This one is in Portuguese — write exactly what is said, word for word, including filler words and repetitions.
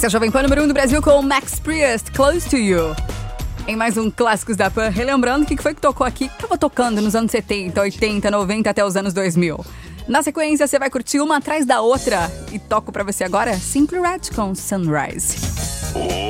Esse é o Jovem Pan número um do Brasil com o Max Priest, Close to You. Em mais um Clássicos da Pan, relembrando o que foi que tocou aqui, que tava tocando nos anos setenta, oitenta, noventa até os anos dois mil. Na sequência, você vai curtir uma atrás da outra. E toco pra você agora Simply Red com Sunrise.